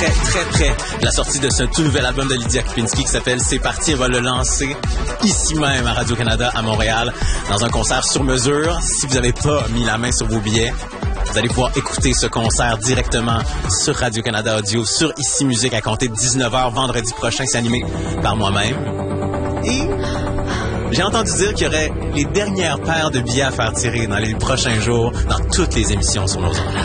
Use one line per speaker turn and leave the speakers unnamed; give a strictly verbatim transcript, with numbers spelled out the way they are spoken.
très, très près de la sortie de ce tout nouvel album de Lydia Kipinski qui s'appelle C'est parti. Elle va le lancer ici même à Radio-Canada à Montréal dans un concert sur mesure. Si vous n'avez pas mis la main sur vos billets, vous allez pouvoir écouter ce concert directement sur Radio-Canada Audio, sur Ici Musique à compter de dix-neuf heures vendredi prochain. C'est animé par moi-même. Et j'ai entendu dire qu'il y aurait les dernières paires de billets à faire tirer dans les prochains jours dans toutes les émissions sur nos ondes.